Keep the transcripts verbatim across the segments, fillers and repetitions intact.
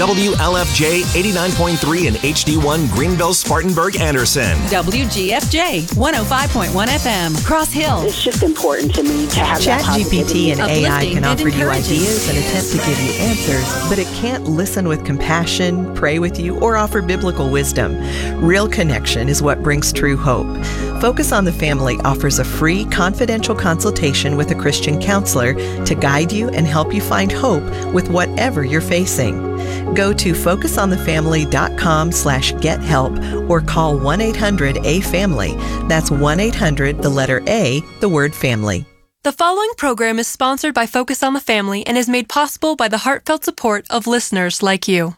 W L F J eighty-nine point three and H D one Greenville, Spartanburg, Anderson. W G F J one oh five point one F M, Cross Hill. It's just important to me to have that ChatGPT and A I can Uplifting offer and you encouraging. ideas and attempt to give you answers, but it can't listen with compassion, pray with you, or offer biblical wisdom. Real connection is what brings true hope. Focus on the Family offers a free, confidential consultation with a Christian counselor to guide you and help you find hope with whatever you're facing. Go to focus on the family dot com slash get help or call one eight hundred A family. That's one eight hundred, the letter A, the word family. The following program is sponsored by Focus on the Family and is made possible by the heartfelt support of listeners like you.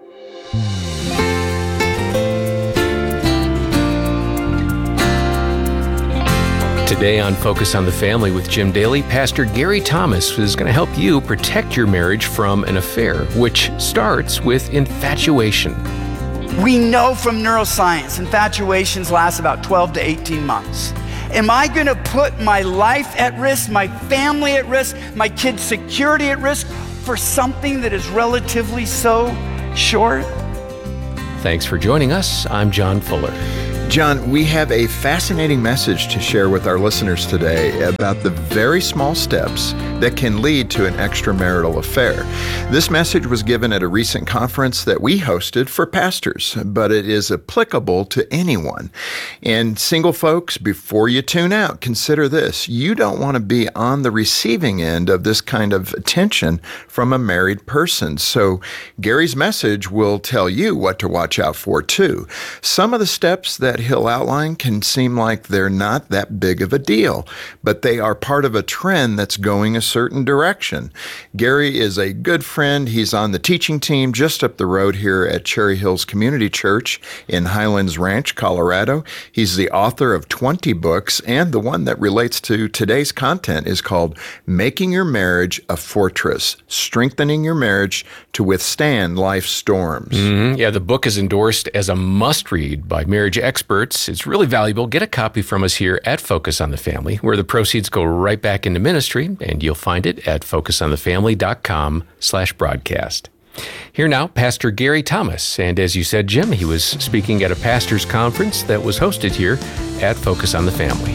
Today on Focus on the Family with Jim Daly, Pastor Gary Thomas is going to help you protect your marriage from an affair, which starts with infatuation. We know from neuroscience, infatuations last about twelve to eighteen months. Am I going to put my life at risk, my family at risk, my kids' security at risk for something that is relatively so short? Thanks for joining us. I'm John Fuller. John, we have a fascinating message to share with our listeners today about the very small steps that can lead to an extramarital affair. This message was given at a recent conference that we hosted for pastors, but it is applicable to anyone. And single folks, before you tune out, consider this. You don't want to be on the receiving end of this kind of attention from a married person. So Gary's message will tell you what to watch out for, too. Some of the steps that he'll outline can seem like they're not that big of a deal, but they are part of a trend that's going a certain direction. Gary is a good friend. He's on the teaching team just up the road here at Cherry Hills Community Church in Highlands Ranch, Colorado. He's the author of twenty books, and the one that relates to today's content is called Making Your Marriage a Fortress, Strengthening Your Marriage to Withstand Life's Storms. Mm-hmm. Yeah, the book is endorsed as a must-read by marriage experts. It's really valuable. Get a copy from us here at Focus on the Family, where the proceeds go right back into ministry, and you'll find it at focus on the family dot com slash broadcast. Here now, Pastor Gary Thomas. And as you said, Jim, he was speaking at a pastor's conference that was hosted here at Focus on the Family.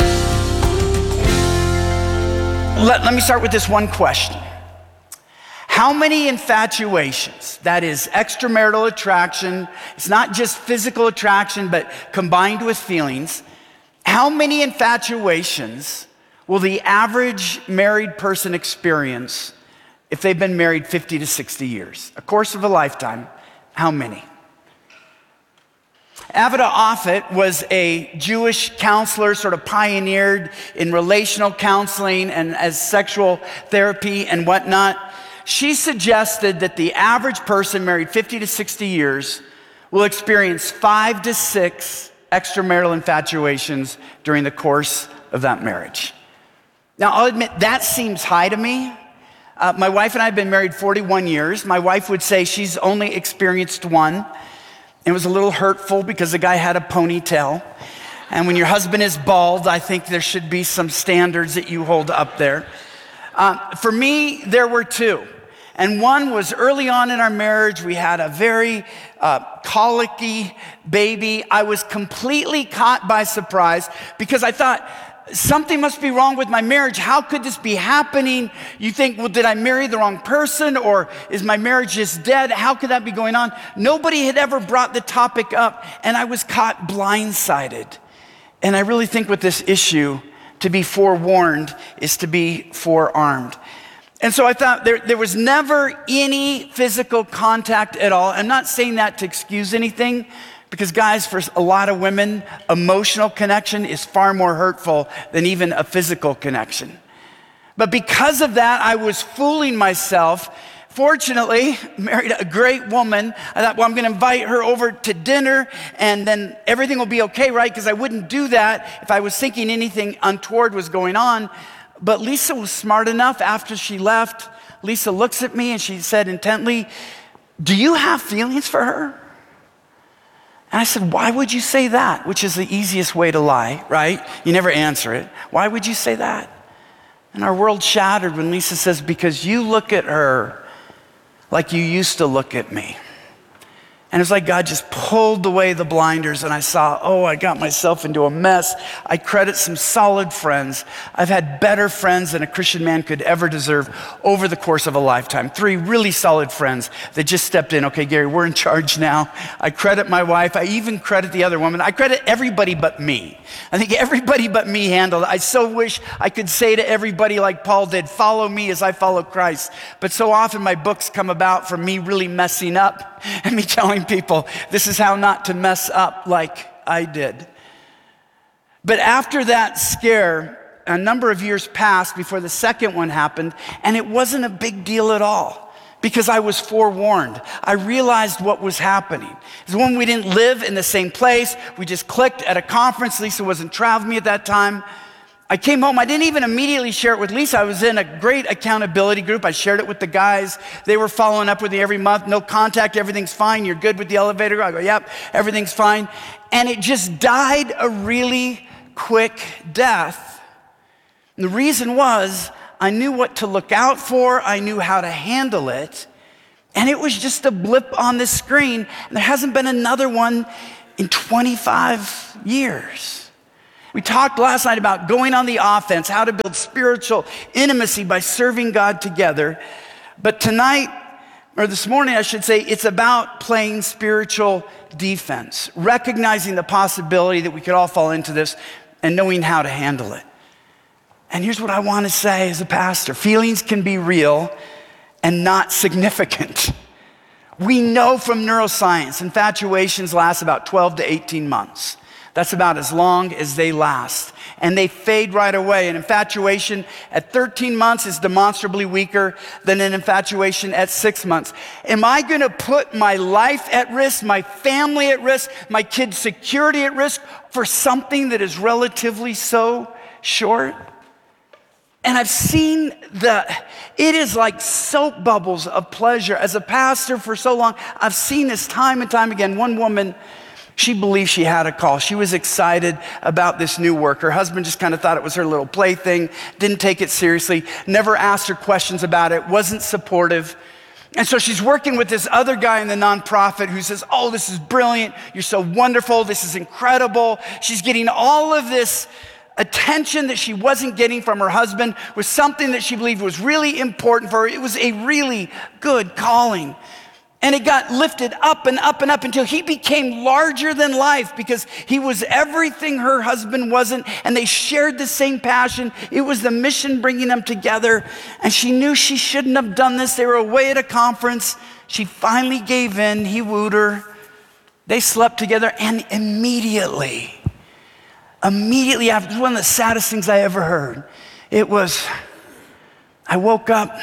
Let, let me start with this one question. How many infatuations, that is extramarital attraction, it's not just physical attraction, but combined with feelings, how many infatuations will the average married person experience if they've been married fifty to sixty years? A course of a lifetime, how many? Avida Offit was a Jewish counselor, sort of pioneered in relational counseling and as sexual therapy and whatnot. She suggested that the average person married fifty to sixty years will experience five to six extramarital infatuations during the course of that marriage. Now, I'll admit that seems high to me. Uh, my wife and I have been married forty-one years. My wife would say she's only experienced one. It was a little hurtful because the guy had a ponytail. And when your husband is bald, I think there should be some standards that you hold up there. Uh, for me, there were two. And one was early on in our marriage. We had a very uh, colicky baby. I was completely caught by surprise because I thought, something must be wrong with my marriage. How could this be happening? You think, well, did I marry the wrong person, or is my marriage just dead? How could that be going on? Nobody had ever brought the topic up, and I was caught blindsided. And I really think with this issue, to be forewarned is to be forearmed. And so I thought there, there was never any physical contact at all. I'm not saying that to excuse anything, because guys, for a lot of women, emotional connection is far more hurtful than even a physical connection. But because of that, I was fooling myself. Fortunately, married a great woman. I thought, well, I'm going to invite her over to dinner, and then everything will be okay, right? Because I wouldn't do that if I was thinking anything untoward was going on. But Lisa was smart enough. After she left, Lisa looks at me and she said intently, "Do you have feelings for her?" And I said, "Why would you say that?" Which is the easiest way to lie, right? You never answer it. Why would you say that? And our world shattered when Lisa says, "Because you look at her like you used to look at me. And it's like God just pulled away the blinders and I saw, oh, I got myself into a mess. I credit some solid friends. I've had better friends than a Christian man could ever deserve over the course of a lifetime. Three really solid friends that just stepped in. Okay, Gary, we're in charge now. I credit my wife. I even credit the other woman. I credit everybody but me. I think everybody but me handled it. I so wish I could say to everybody like Paul did, follow me as I follow Christ. But so often my books come about from me really messing up and me telling people, this is how not to mess up like I did. But after that scare, a number of years passed before the second one happened, and it wasn't a big deal at all because I was forewarned. I realized what was happening. It was when we didn't live in the same place. We just clicked at a conference. Lisa wasn't traveling with me at that time. I came home, I didn't even immediately share it with Lisa. I was in a great accountability group. I shared it with the guys. They were following up with me every month. No contact, everything's fine. You're good with the elevator? I go, yep, everything's fine. And it just died a really quick death. And the reason was, I knew what to look out for. I knew how to handle it. And it was just a blip on the screen. And there hasn't been another one in twenty-five years. We talked last night about going on the offense, how to build spiritual intimacy by serving God together. But tonight, or this morning I should say, it's about playing spiritual defense, recognizing the possibility that we could all fall into this and knowing how to handle it. And here's what I want to say as a pastor. Feelings can be real and not significant. We know from neuroscience, infatuations last about twelve to eighteen months. That's about as long as they last. And they fade right away. An infatuation at thirteen months is demonstrably weaker than an infatuation at six months. Am I gonna put my life at risk, my family at risk, my kids' security at risk for something that is relatively so short? And I've seen the, it is like soap bubbles of pleasure. As a pastor for so long, I've seen this time and time again. One woman, she believed she had a call. She was excited about this new work. Her husband just kind of thought it was her little plaything, didn't take it seriously, never asked her questions about it, wasn't supportive. And so she's working with this other guy in the nonprofit who says, oh, this is brilliant. You're so wonderful. This is incredible. She's getting all of this attention that she wasn't getting from her husband was something that she believed was really important for her. It was a really good calling. And it got lifted up and up and up until he became larger than life because he was everything her husband wasn't, and they shared the same passion. It was the mission bringing them together, and she knew she shouldn't have done this. They were away at a conference. She finally gave in. He wooed her. They slept together, and immediately, immediately after, it was one of the saddest things I ever heard. It was, I woke up,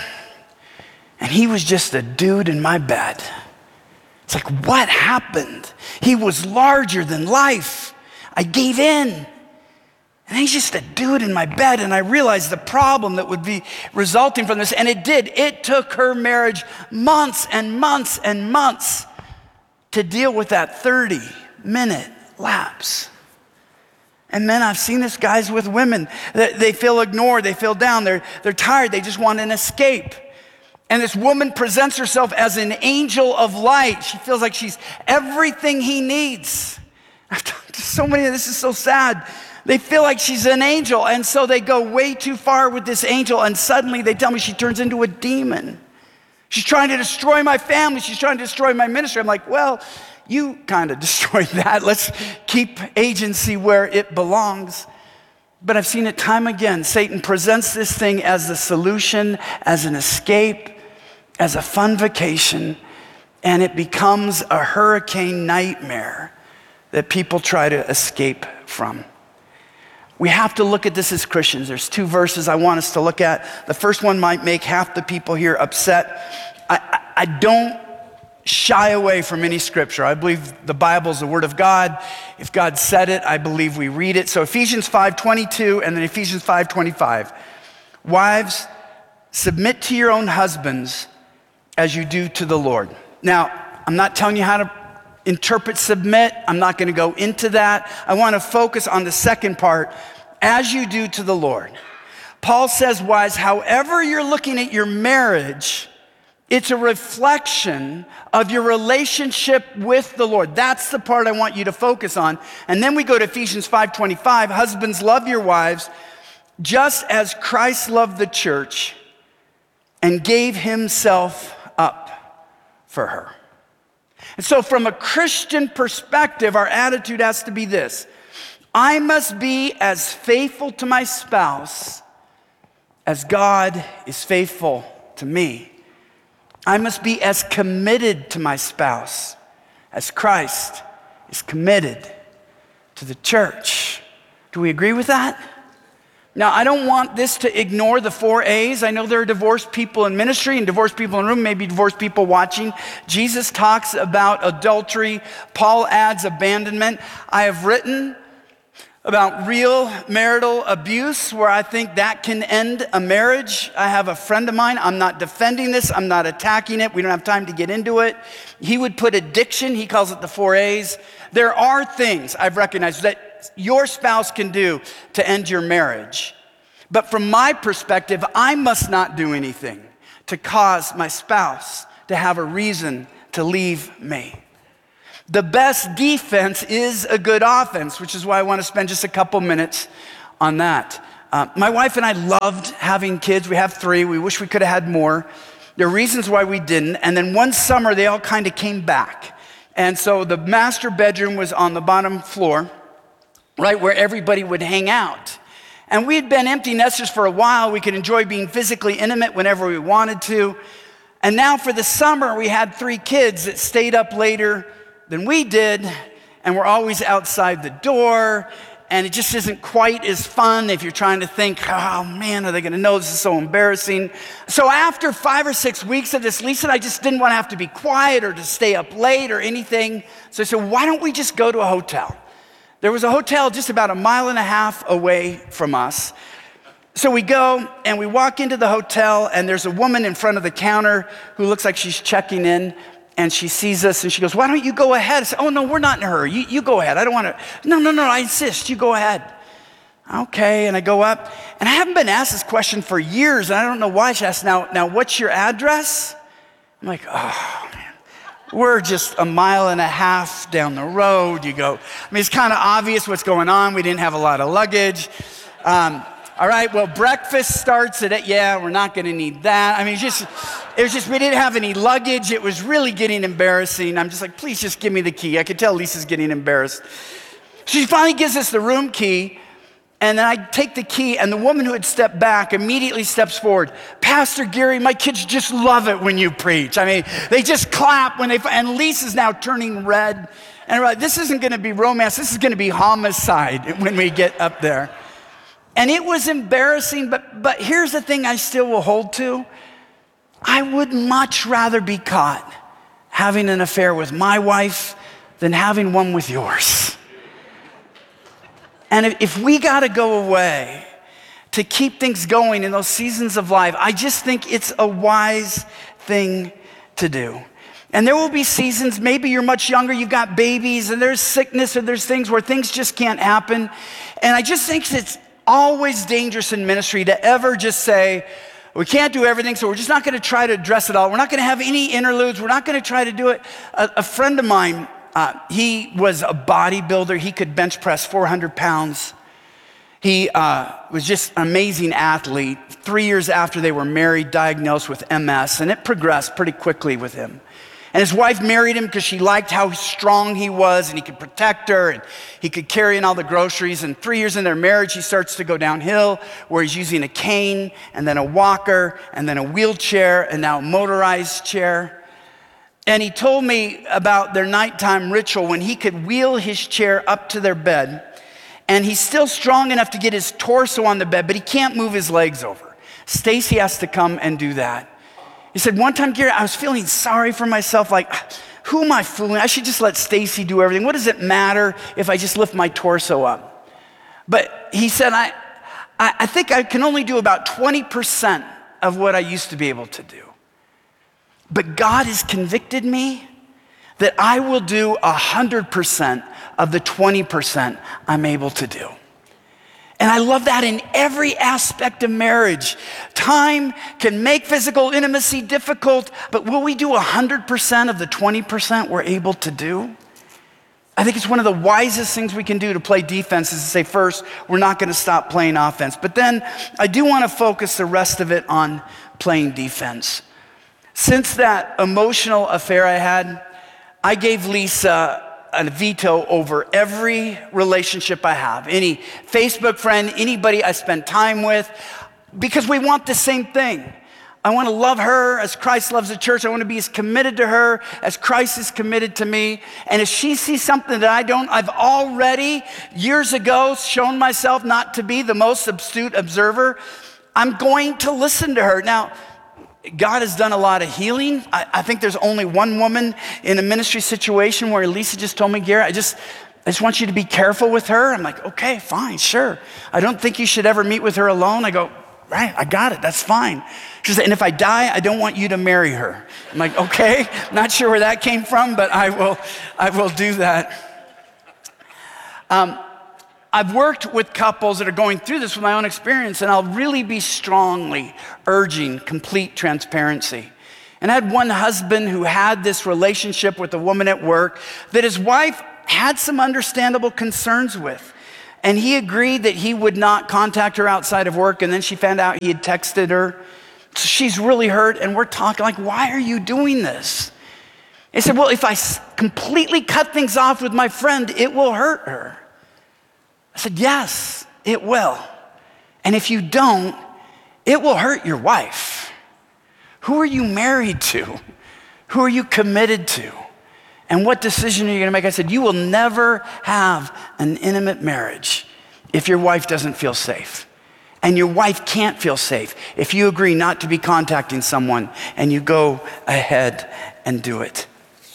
and he was just a dude in my bed. It's like, what happened? He was larger than life. I gave in. And he's just a dude in my bed. And I realized the problem that would be resulting from this. And it did. It took her marriage months and months and months to deal with that thirty minute lapse. And then I've seen this, guys, with women. They feel ignored. They feel down. They're, they're tired. They just want an escape. And this woman presents herself as an angel of light. She feels like she's everything he needs. I've talked to so many, this is so sad. They feel like she's an angel, and so they go way too far with this angel, and suddenly they tell me she turns into a demon. She's trying to destroy my family. She's trying to destroy my ministry. I'm like, well, you kind of destroyed that. Let's keep agency where it belongs. But I've seen it time again. Satan presents this thing as the solution, as an escape, as a fun vacation, and it becomes a hurricane nightmare that people try to escape from. We have to look at this as Christians. There's two verses I want us to look at. The first one might make half the people here upset. I, I, I don't shy away from any scripture. I believe the Bible is the word of God. If God said it, I believe we read it. So Ephesians five twenty-two and then Ephesians five twenty-five. Wives, submit to your own husbands as you do to the Lord. Now, I'm not telling you how to interpret submit. I'm not going to go into that. I want to focus on the second part, as you do to the Lord. Paul says, wives, however you're looking at your marriage, It's a reflection of your relationship with the Lord. That's the part I want you to focus on. And then we go to Ephesians five twenty-five. Husbands, love your wives just as Christ loved the church and gave himself up for her. And so from a Christian perspective, our attitude has to be this: I must be as faithful to my spouse as God is faithful to me. I must be as committed to my spouse as Christ is committed to the church. Do we agree with that? Now, I don't want this to ignore the four A's. I know there are divorced people in ministry and divorced people in the room, maybe divorced people watching. Jesus talks about adultery. Paul adds abandonment. I have written about real marital abuse, where I think that can end a marriage. I have a friend of mine, I'm not defending this, I'm not attacking it, we don't have time to get into it. He would put addiction, he calls it the four A's. There are things I've recognized that your spouse can do to end your marriage. But from my perspective, I must not do anything to cause my spouse to have a reason to leave me. The best defense is a good offense, which is why I want to spend just a couple minutes on that. Uh, my wife and I loved having kids. We have three. We wish we could have had more. There are reasons why we didn't. And then one summer, they all kind of came back. And so the master bedroom was on the bottom floor, right where everybody would hang out. And we had been empty nesters for a while. We could enjoy being physically intimate whenever we wanted to. And now for the summer, we had three kids that stayed up later than we did, and we're always outside the door, and it just isn't quite as fun if you're trying to think, oh man, are they gonna know this is so embarrassing? So after five or six weeks of this, Lisa and I just didn't wanna have to be quiet or to stay up late or anything. So I said, why don't we just go to a hotel? There was a hotel just about a mile and a half away from us. So we go and we walk into the hotel, and there's a woman in front of the counter who looks like she's checking in. And she sees us and she goes, why don't you go ahead? I said, oh no, we're not in a hurry. You, you go ahead. I don't want to. No, no, no, I insist. You go ahead. Okay, and I go up. And I haven't been asked this question for years, and I don't know why she asked. Now, now, what's your address? I'm like, oh man, we're just a mile and a half down the road. You go, I mean, it's kind of obvious what's going on. We didn't have a lot of luggage. Um, all right, well, breakfast starts at, it. yeah, we're not gonna need that. I mean, it's just, it was just, we didn't have any luggage. It was really getting embarrassing. I'm just like, please just give me the key. I could tell Lisa's getting embarrassed. She finally gives us the room key, and then I take the key, and the woman who had stepped back immediately steps forward. Pastor Gary, my kids just love it when you preach. I mean, they just clap when they, and Lisa's now turning red. And we're like, this isn't gonna be romance, this is gonna be homicide when we get up there. And it was embarrassing, but, but here's the thing I still will hold to. I would much rather be caught having an affair with my wife than having one with yours. And if, if we gotta go away to keep things going in those seasons of life, I just think it's a wise thing to do. And there will be seasons, maybe you're much younger, you've got babies, and there's sickness, or there's things where things just can't happen. And I just think it's always dangerous in ministry to ever just say, we can't do everything, so we're just not gonna try to address it all. We're not gonna have any interludes. We're not gonna try to do it. A, a friend of mine, uh, he was a bodybuilder. He could bench press four hundred pounds. He uh, was just an amazing athlete. Three years after they were married, diagnosed with M S, and it progressed pretty quickly with him. And his wife married him because she liked how strong he was, and he could protect her, and he could carry in all the groceries. And three years in their marriage, he starts to go downhill, where he's using a cane, and then a walker, and then a wheelchair, and now a motorized chair. And he told me about their nighttime ritual when he could wheel his chair up to their bed, and he's still strong enough to get his torso on the bed, but he can't move his legs over. Stacy has to come and do that. He said, one time, Gary, I was feeling sorry for myself, like, who am I fooling? I should just let Stacy do everything. What does it matter if I just lift my torso up? But he said, I, I think I can only do about twenty percent of what I used to be able to do. But God has convicted me that I will do one hundred percent of the twenty percent I'm able to do. And I love that in every aspect of marriage. Time can make physical intimacy difficult, but will we do one hundred percent of the twenty percent we're able to do? I think it's one of the wisest things we can do to play defense is to say, first, we're not going to stop playing offense. But then I do want to focus the rest of it on playing defense. Since that emotional affair I had, I gave Lisa a veto over every relationship I have, any Facebook friend, anybody I spend time with, because we want the same thing. I want to love her as Christ loves the church. I want to be as committed to her as Christ is committed to me. And if she sees something that I don't, I've already years ago shown myself not to be the most astute observer, I'm going to listen to her. Now, God has done a lot of healing. I, I think there's only one woman in a ministry situation where Lisa just told me, Gary, I just, I just want you to be careful with her. I'm like, okay, fine, sure. I don't think you should ever meet with her alone. I go, right, I got it, that's fine. She said, and if I die, I don't want you to marry her. I'm like, okay, not sure where that came from, but I will, I will do that. Um, I've worked with couples that are going through this with my own experience, and I'll really be strongly urging complete transparency. And I had one husband who had this relationship with a woman at work that his wife had some understandable concerns with. And he agreed that he would not contact her outside of work, and then she found out he had texted her. So she's really hurt, and we're talking like, why are you doing this? He said, well, if I completely cut things off with my friend, it will hurt her. I said, yes, it will. And if you don't, it will hurt your wife. Who are you married to? Who are you committed to? And what decision are you gonna make? I said, you will never have an intimate marriage if your wife doesn't feel safe. And your wife can't feel safe if you agree not to be contacting someone and you go ahead and do it.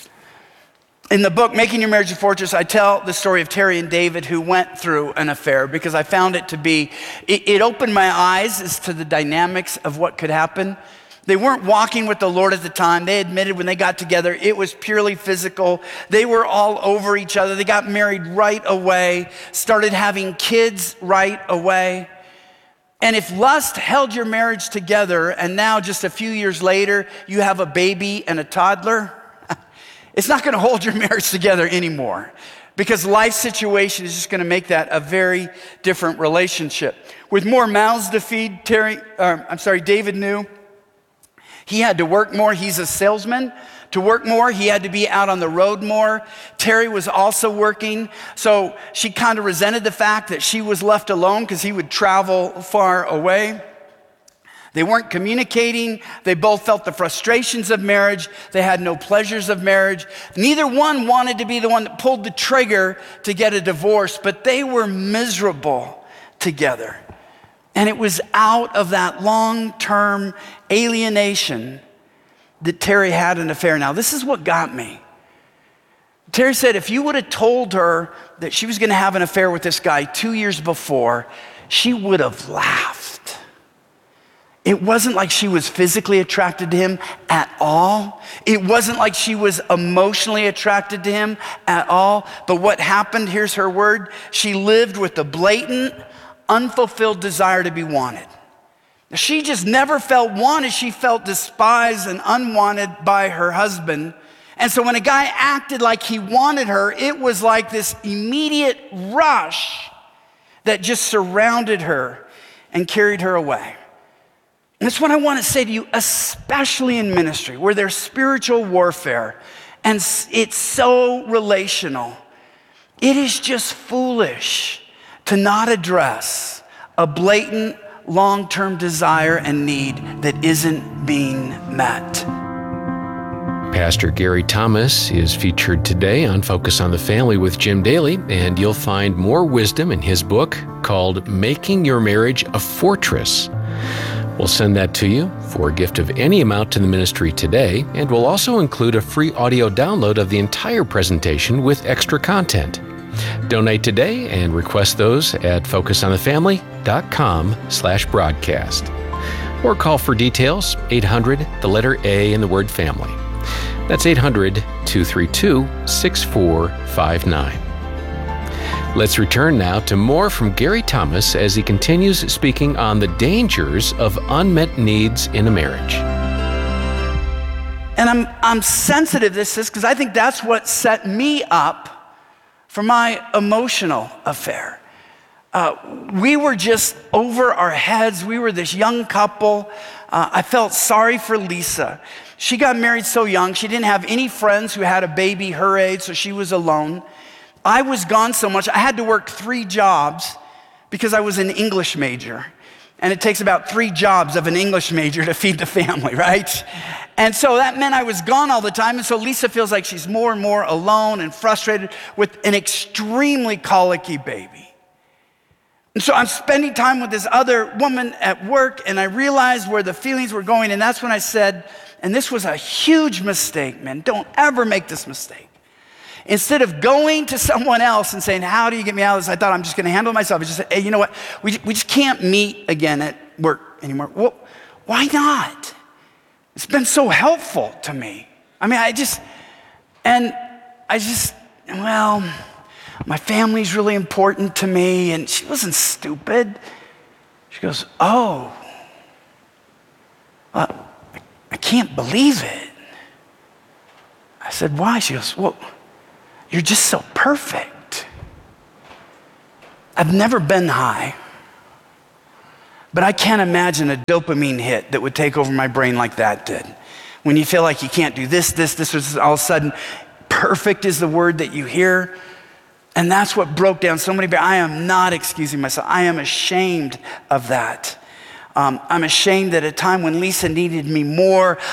In the book, Making Your Marriage a Fortress, I tell the story of Terry and David who went through an affair because I found it to be, it, it opened my eyes as to the dynamics of what could happen. They weren't walking with the Lord at the time. They admitted when they got together, it was purely physical. They were all over each other. They got married right away, started having kids right away. And if lust held your marriage together and now just a few years later, you have a baby and a toddler, it's not gonna hold your marriage together anymore because life situation is just gonna make that a very different relationship. With more mouths to feed, Terry, uh, I'm sorry, David knew he had to work more. He's a salesman. To work more, he had to be out on the road more. Terry was also working, so she kind of resented the fact that she was left alone because he would travel far away. They weren't communicating. They both felt the frustrations of marriage. They had no pleasures of marriage. Neither one wanted to be the one that pulled the trigger to get a divorce, but they were miserable together. And it was out of that long-term alienation that Terry had an affair. Now, this is what got me. Terry said if you would have told her that she was gonna have an affair with this guy two years before, she would have laughed. It wasn't like she was physically attracted to him at all. It wasn't like she was emotionally attracted to him at all. But what happened, here's her word, she lived with the blatant, unfulfilled desire to be wanted. She just never felt wanted. She felt despised and unwanted by her husband. And so when a guy acted like he wanted her, it was like this immediate rush that just surrounded her and carried her away. And that's what I want to say to you, especially in ministry, where there's spiritual warfare and it's so relational. It is just foolish to not address a blatant long-term desire and need that isn't being met. Pastor Gary Thomas is featured today on Focus on the Family with Jim Daly, and you'll find more wisdom in his book called Making Your Marriage a Fortress. We'll send that to you for a gift of any amount to the ministry today, and we'll also include a free audio download of the entire presentation with extra content. Donate today and request those at focusonthefamily.com slash broadcast. Or call for details, eight hundred, the letter A in the word family. That's eight hundred, two three two, six four five nine. Let's return now to more from Gary Thomas as he continues speaking on the dangers of unmet needs in a marriage. And I'm, I'm sensitive to this because I think that's what set me up for my emotional affair. Uh, we were just over our heads. We were this young couple. Uh, I felt sorry for Lisa. She got married so young. She didn't have any friends who had a baby her age, so she was alone. I was gone so much, I had to work three jobs because I was an English major. And it takes about three jobs of an English major to feed the family, right? And so that meant I was gone all the time. And so Lisa feels like she's more and more alone and frustrated with an extremely colicky baby. And so I'm spending time with this other woman at work, and I realized where the feelings were going. And that's when I said, and this was a huge mistake, man. Don't ever make this mistake. Instead of going to someone else and saying, how do you get me out of this? I thought I'm just going to handle it myself. I just said, hey, you know what? We, we just can't meet again at work anymore. Well, why not? It's been so helpful to me. I mean, I just, and I just, well, my family's really important to me. And she wasn't stupid. She goes, oh, well, I can't believe it. I said, why? She goes, well, you're just so perfect. I've never been high, but I can't imagine a dopamine hit that would take over my brain like that did. When you feel like you can't do this, this, this, this, all of a sudden, perfect is the word that you hear. And that's what broke down so many. I am not excusing myself. I am ashamed of that. Um, I'm ashamed that at a time when Lisa needed me more,